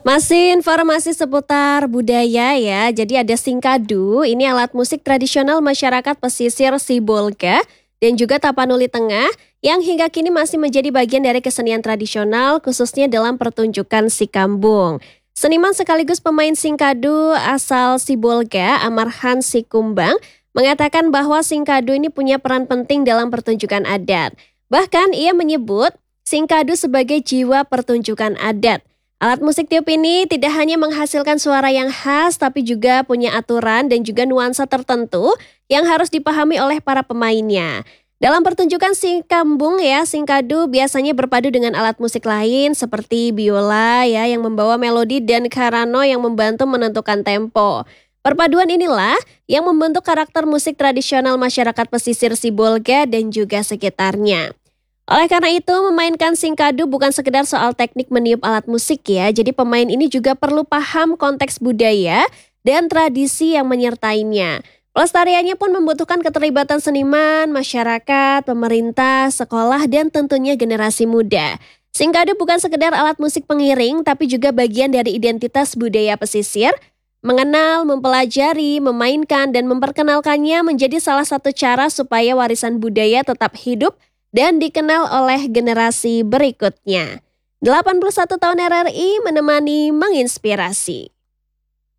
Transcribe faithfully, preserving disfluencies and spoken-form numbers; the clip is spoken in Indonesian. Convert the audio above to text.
Masih informasi seputar budaya ya. Jadi ada singkadu, ini alat musik tradisional masyarakat pesisir Sibolga dan juga Tapanuli Tengah yang hingga kini masih menjadi bagian dari kesenian tradisional khususnya dalam pertunjukan Sikambung. Seniman sekaligus pemain singkadu asal Sibolga, Amarhan Sikumbang, mengatakan bahwa singkadu ini punya peran penting dalam pertunjukan adat. Bahkan ia menyebut singkadu sebagai jiwa pertunjukan adat. Alat musik tiup ini tidak hanya menghasilkan suara yang khas, tapi juga punya aturan dan juga nuansa tertentu yang harus dipahami oleh para pemainnya. Dalam pertunjukan singkambung ya, singkadu biasanya berpadu dengan alat musik lain seperti biola ya yang membawa melodi dan karano yang membantu menentukan tempo. Perpaduan inilah yang membentuk karakter musik tradisional masyarakat pesisir Sibolga dan juga sekitarnya. Oleh karena itu, memainkan singkadu bukan sekedar soal teknik meniup alat musik ya. Jadi pemain ini juga perlu paham konteks budaya dan tradisi yang menyertainya. Pelestariannya pun membutuhkan keterlibatan seniman, masyarakat, pemerintah, sekolah, dan tentunya generasi muda. Singkadu bukan sekedar alat musik pengiring, tapi juga bagian dari identitas budaya pesisir. Mengenal, mempelajari, memainkan, dan memperkenalkannya menjadi salah satu cara supaya warisan budaya tetap hidup dan dikenal oleh generasi berikutnya. delapan puluh satu tahun R R I menemani menginspirasi.